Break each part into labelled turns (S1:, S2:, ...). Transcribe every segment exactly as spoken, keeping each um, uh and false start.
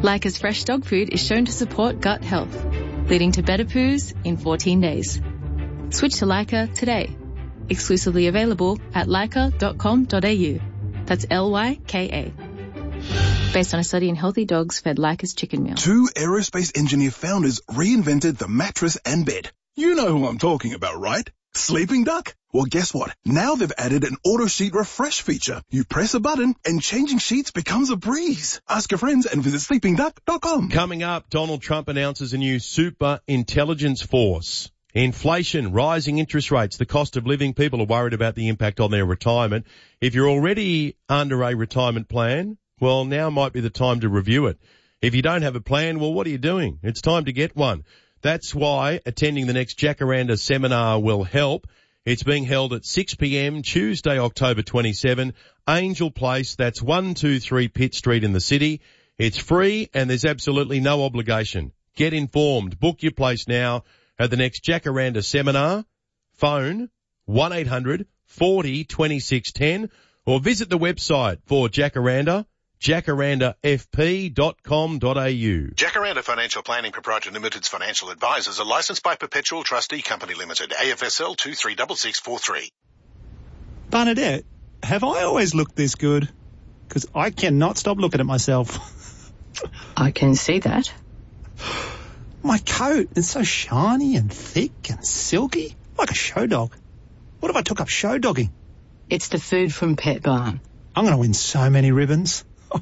S1: Leica's fresh dog food is shown to support gut health, leading to better poos in fourteen days. Switch to Leica today. Exclusively available at leica dot com dot a u. That's L Y K A. Based on a study in healthy dogs fed Leica's chicken meal.
S2: Two aerospace engineer founders reinvented the mattress and bed. You know who I'm talking about, right? Sleeping Duck? Well, guess what? Now they've added an auto sheet refresh feature. You press a button and changing sheets becomes a breeze. Ask your friends and visit sleeping duck dot com.
S3: Coming up, Donald Trump announces a new super intelligence force. Inflation, rising interest rates, the cost of living. People are worried about the impact on their retirement. If you're already under a retirement plan, well, now might be the time to review it. If you don't have a plan, well, what are you doing? It's time to get one. That's why attending the next Jacaranda seminar will help. It's being held at six p.m. Tuesday, October twenty-seventh, Angel Place. That's one two three Pitt Street in the city. It's free and there's absolutely no obligation. Get informed. Book your place now at the next Jacaranda seminar. Phone one eight hundred forty twenty-six ten or visit the website for Jacaranda, jacaranda f p dot com dot a u.
S4: Jacaranda Financial Planning Proprietary Limited's financial advisors are licensed by Perpetual Trustee Company Limited, A F S L two three six six four three.
S5: Bernadette, have I always looked this good? Because I cannot stop looking at myself.
S6: I can see that.
S5: My coat is so shiny and thick and silky, like a show dog. What if I took up show dogging?
S6: It's the food from Pet Barn.
S5: I'm going to win so many ribbons.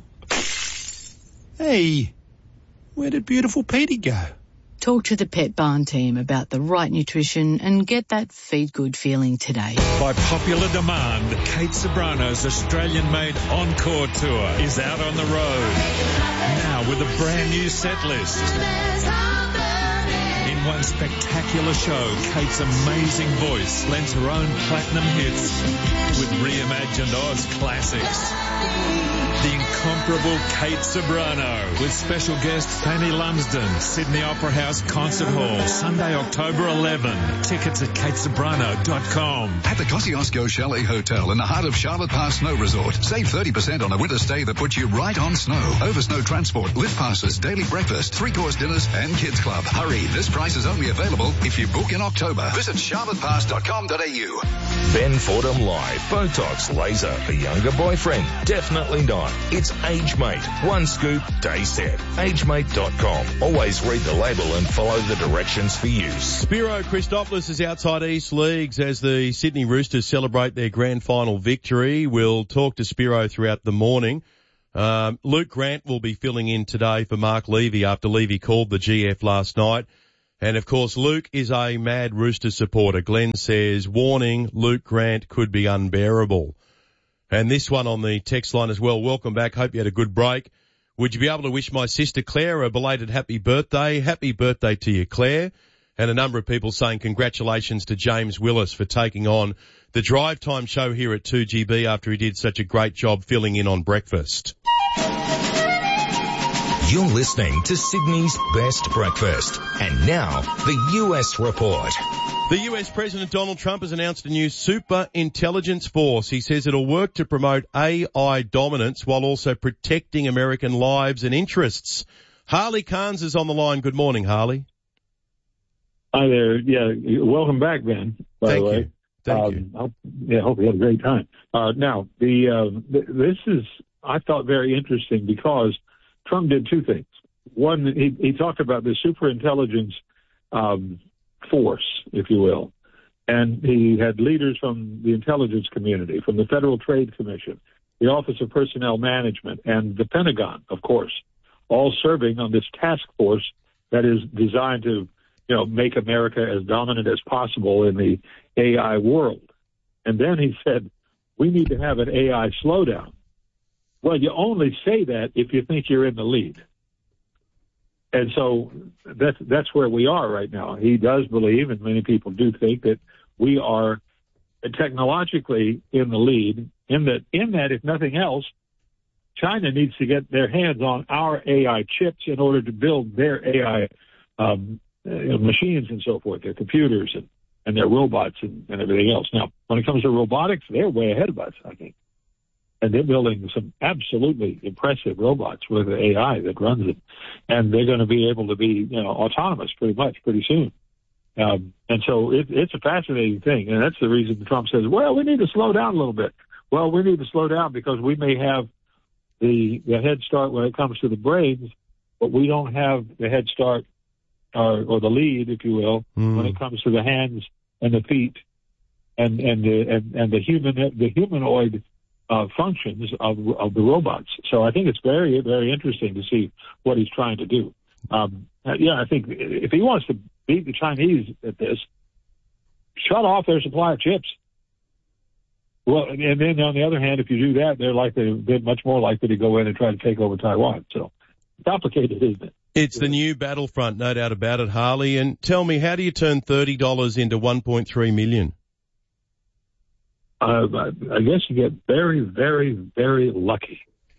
S5: Hey, where did beautiful Petey go?
S6: Talk to the Pet Barn team about the right nutrition and get that feed good feeling today.
S7: By popular demand, Kate Sobrano's Australian-made Encore Tour is out on the road. Now with a brand new set list. In one spectacular show, Kate's amazing voice lends her own platinum hits with reimagined Oz classics. The incomparable Kate Sobrano with special guest Fanny Lumsden, Sydney Opera House Concert Hall, Sunday, October eleventh. Tickets at kate sobrano dot com.
S8: At the Kosciuszko Chalet Hotel in the heart of Charlotte Pass Snow Resort, save thirty percent on a winter stay that puts you right on snow. Over snow transport, lift passes, daily breakfast, three-course dinners, and kids club. Hurry, this price is only available if you book in October. Visit charlotte pass dot com dot a u.
S9: Ben Fordham Live. Botox, laser, a younger boyfriend? Definitely not. It's AgeMate. One scoop, day set. age mate dot com. Always read the label and follow the directions for use.
S3: Spiro Christopoulos is outside East Leagues as the Sydney Roosters celebrate their grand final victory. We'll talk to Spiro throughout the morning. Um, Luke Grant will be filling in today for Mark Levy after Levy called the G F last night. And of course, Luke is a mad Rooster supporter. Glenn says, warning, Luke Grant could be unbearable. And this one on the text line as well. Welcome back. Hope you had a good break. Would you be able to wish my sister Claire a belated happy birthday? Happy birthday to you, Claire. And a number of people saying congratulations to James Willis for taking on the Drive Time show here at two G B after he did such a great job filling in on breakfast.
S9: You're listening to Sydney's Best Breakfast. And now, the U S Report.
S3: The U S President Donald Trump has announced a new super intelligence force. He says it'll work to promote A I dominance while also protecting American lives and interests. Harley Carnes is on the line. Good morning, Harley.
S10: Hi there. Yeah, welcome back, Ben, by
S3: Thank
S10: the way.
S3: you. Thank
S10: um,
S3: you.
S10: Hope, yeah, hope you had a great time. Uh, now, the uh, th- this is, I thought, very interesting because Trump did two things. One, he, he talked about the superintelligence um, force, if you will, and he had leaders from the intelligence community, from the Federal Trade Commission, the Office of Personnel Management, and the Pentagon, of course, all serving on this task force that is designed to, you know, make America as dominant as possible in the A I world. And then he said, we need to have an A I slowdown. Well, you only say that if you think you're in the lead. And so that's, that's where we are right now. He does believe, and many people do think, that we are technologically in the lead, in that, in that, if nothing else, China needs to get their hands on our A I chips in order to build their A I um, uh, machines and so forth, their computers and, and their robots and, and everything else. Now, when it comes to robotics, they're way ahead of us, I think. And they're building some absolutely impressive robots with A I that runs them. And they're going to be able to be, you know, autonomous pretty much pretty soon. Um, and so it, it's a fascinating thing. And that's the reason Trump says, well, we need to slow down a little bit. Well, we need to slow down because we may have the, the head start when it comes to the brains, but we don't have the head start or, or the lead, if you will, mm. when it comes to the hands and the feet and, and the, and, and the human, the humanoid Uh, functions of of the robots. So I think it's very, very interesting to see what he's trying to do. Um, yeah, I think if he wants to beat the Chinese at this, shut off their supply of chips. Well, and then on the other hand, if you do that, they're likely, they're much more likely to go in and try to take over Taiwan. So complicated, isn't it?
S3: It's the new battlefront, no doubt about it, Harley. And tell me, how do you turn thirty dollars into one point three million?
S10: Uh, I guess you get very, very, very lucky.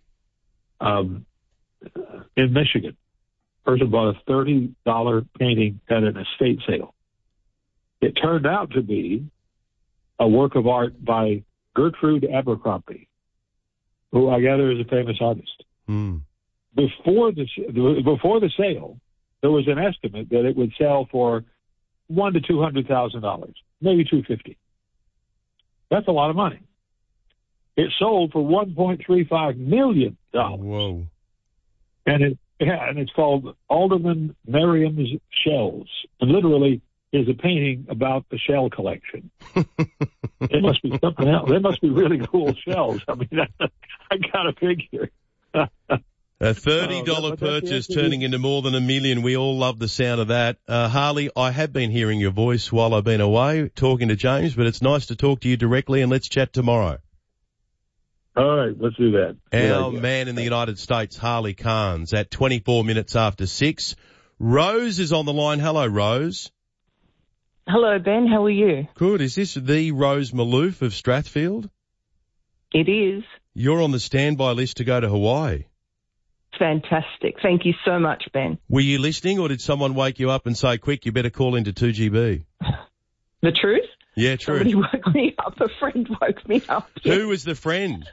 S10: Um, in Michigan, a person bought a thirty dollars painting at an estate sale. It turned out to be a work of art by Gertrude Abercrombie, who I gather is a famous artist.
S3: Mm.
S10: Before the before the sale, there was an estimate that it would sell for one to two hundred thousand dollars, maybe two fifty. That's a lot of money. It sold for one point three five million dollars.
S3: Whoa!
S10: And it yeah, and it's called Alderman Merriam's Shells, and literally is a painting about the shell collection. It must be something else. They must be really cool shells. I mean, I got a figure.
S3: A thirty dollars uh, purchase turning into more than a million. We all love the sound of that. Uh, Harley, I have been hearing your voice while I've been away talking to James, but it's nice to talk to you directly, and let's chat tomorrow.
S10: All right, let's do that.
S3: Our man in the United States, Harley Carnes, at twenty-four minutes after six. Rose is on the line. Hello, Rose.
S11: Hello, Ben. How are you?
S3: Good. Is this the Rose Malouf of Strathfield?
S11: It is.
S3: You're on the standby list to go to Hawaii.
S11: Fantastic. Thank you so much, Ben.
S3: Were you listening, or did someone wake you up and say, quick, you better call into two G B?
S11: The truth?
S3: Yeah, true.
S11: Somebody woke me up. A friend woke me up. Yes.
S3: Who was the friend?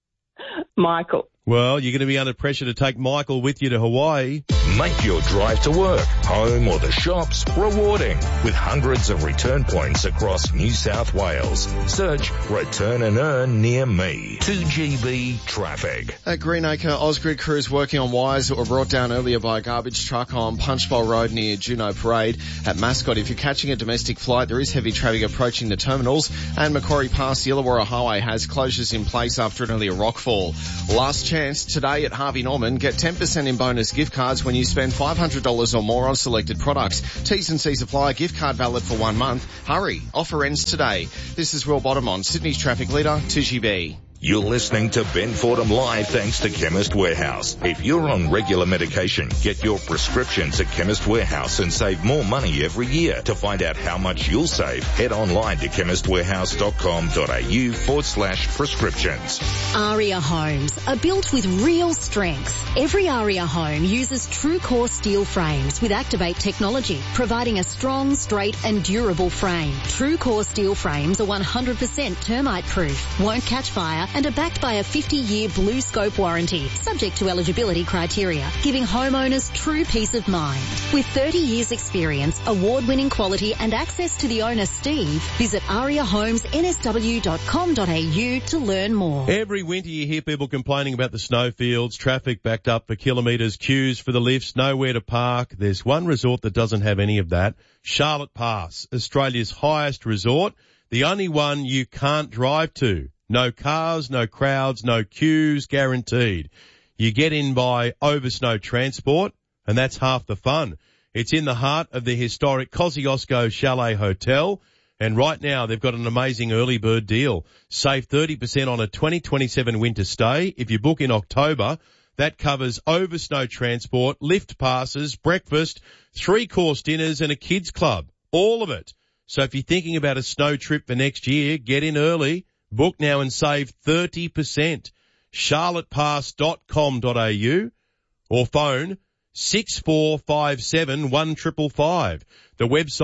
S11: Michael.
S3: Well, you're going to be under pressure to take Michael with you to Hawaii.
S9: Make your drive to work, home or the shops rewarding with hundreds of return points across New South Wales. Search Return and Earn near me. two G B traffic.
S12: At Greenacre, Ausgrid crews working on wires that were brought down earlier by a garbage truck on Punchbowl Road near Juno Parade. At Mascot, if you're catching a domestic flight, there is heavy traffic approaching the terminals. And Macquarie Pass, the Illawarra Highway has closures in place after an earlier rockfall. Last chance today at Harvey Norman. Get ten percent in bonus gift cards when you spend five hundred dollars or more on selected products. T's and C's apply. Gift card valid for one month. Hurry. Offer ends today. This is Will Bottom on Sydney's traffic leader, two G B.
S9: You're listening to Ben Fordham Live thanks to Chemist Warehouse. If you're on regular medication, get your prescriptions at Chemist Warehouse and save more money every year. To find out how much you'll save, head online to chemistwarehouse.com.au forward slash prescriptions.
S13: Aria Homes are built with real strengths. Every Aria home uses true core steel frames with Activate technology, providing a strong, straight and durable frame. True core steel frames are one hundred percent termite proof, won't catch fire, and are backed by a fifty-year Blue Scope warranty, subject to eligibility criteria, giving homeowners true peace of mind. With thirty years experience, award-winning quality and access to the owner, Steve, visit aria homes n s w dot com dot a u to learn more.
S3: Every winter you hear people complaining about the snowfields, traffic backed up for kilometres, queues for the lifts, nowhere to park. There's one resort that doesn't have any of that. Charlotte Pass, Australia's highest resort, the only one you can't drive to. No cars, no crowds, no queues, guaranteed. You get in by Oversnow Transport, and that's half the fun. It's in the heart of the historic Kosciuszko Chalet Hotel, and right now they've got an amazing early bird deal. Save thirty percent on a twenty twenty-seven winter stay. If you book in October, that covers Oversnow Transport, lift passes, breakfast, three-course dinners, and a kids club. All of it. So if you're thinking about a snow trip for next year, get in early. Book now and save thirty percent. charlotte pass dot com dot a u or phone six four five seven one five five five. The website,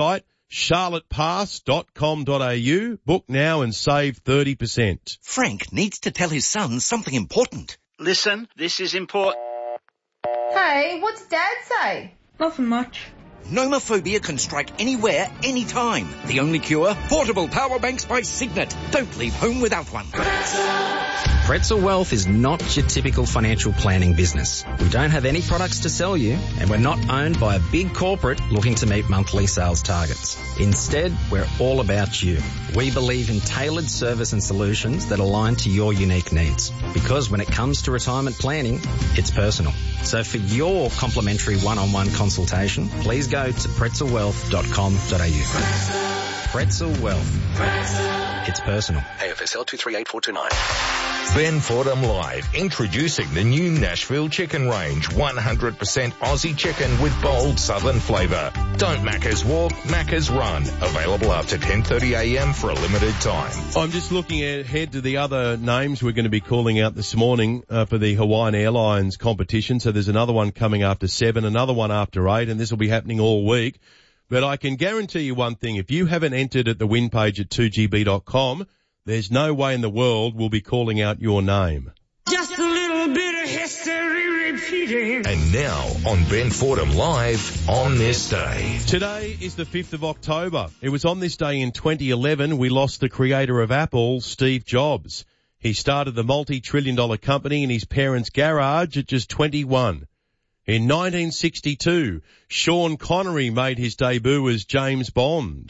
S3: charlotte pass dot com dot a u. Book now and save thirty percent.
S14: Frank needs to tell his son something important.
S15: Listen, this is important.
S16: Hey, what's Dad say? Nothing much.
S14: Nomophobia can strike anywhere, anytime. The only cure? Portable power banks by Signet. Don't leave home without one.
S17: Pretzel Wealth is not your typical financial planning business. We don't have any products to sell you, and we're not owned by a big corporate looking to meet monthly sales targets. Instead, we're all about you. We believe in tailored service and solutions that align to your unique needs. Because when it comes to retirement planning, it's personal. So for your complimentary one-on-one consultation, please go to pretzel wealth dot com dot a u. Pretzel Wealth. It's personal.
S18: A F S L two three eight four two nine.
S9: Ben Fordham Live, introducing the new Nashville Chicken Range. one hundred percent Aussie chicken with bold southern flavour. Don't Macca's walk, Macca's run. Available after ten thirty a m for a limited time.
S3: I'm just looking ahead to the other names we're going to be calling out this morning uh, for the Hawaiian Airlines competition. So there's another one coming after seven, another one after eight, and this will be happening all week. But I can guarantee you one thing. If you haven't entered at the win page at two g b dot com, there's no way in the world we'll be calling out your name.
S19: Just a little bit of history repeating.
S9: And now on Ben Fordham Live on this day.
S3: Today is the fifth of October. It was on this day in twenty eleven we lost the creator of Apple, Steve Jobs. He started the multi-trillion dollar company in his parents' garage at just twenty-one. In nineteen sixty-two, Sean Connery made his debut as James Bond.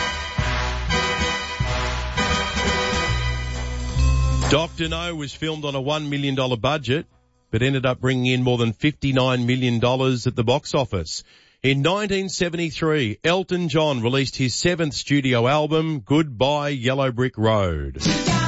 S3: Doctor No was filmed on a one million dollars budget, but ended up bringing in more than fifty-nine million dollars at the box office. In nineteen seventy-three, Elton John released his seventh studio album, Goodbye Yellow Brick Road.